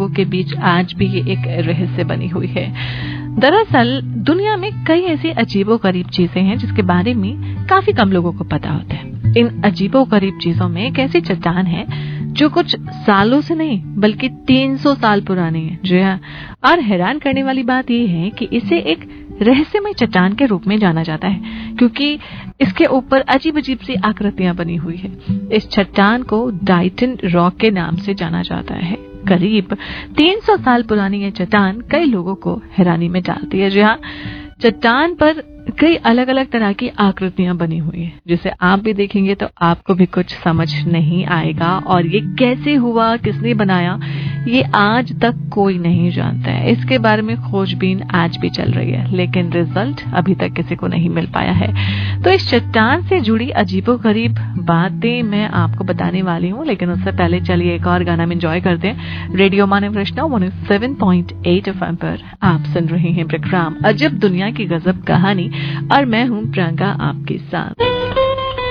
लोगों के बीच आज भी ये एक रहस्य बनी हुई है। दरअसल दुनिया में कई ऐसी अजीबोगरीब चीजें हैं जिसके बारे में काफी कम लोगों को पता होता है। इन अजीबोगरीब चीजों में एक ऐसी चट्टान है जो कुछ सालों से नहीं बल्कि 300 साल पुरानी है। जी हाँ, और हैरान करने वाली बात यह है कि इसे एक रहस्यमय चट्टान के रूप में जाना जाता है क्योंकि इसके ऊपर अजीब अजीब सी आकृतियां बनी हुई है। इस चट्टान को डाइटन रॉक के नाम से जाना जाता है। करीब 300 साल पुरानी यह चट्टान कई लोगों को हैरानी में डालती है। जी हाँ, चट्टान पर कई अलग अलग तरह की आकृतियां बनी हुई है जिसे आप भी देखेंगे तो आपको भी कुछ समझ नहीं आएगा। और ये कैसे हुआ, किसने बनाया, ये आज तक कोई नहीं जानता है। इसके बारे में खोजबीन आज भी चल रही है लेकिन रिजल्ट अभी तक किसी को नहीं मिल पाया है। तो इस चट्टान से जुड़ी अजीबोगरीब बातें मैं आपको बताने वाली हूँ, लेकिन उससे पहले चलिए एक और गाना में एंजॉय करते हैं। रेडियो मानव कृष्णा 107.8 FM पर आप सुन रहे हैं प्रोग्राम अजब दुनिया की गजब कहानी और मैं हूँ प्रियंका आपके साथ।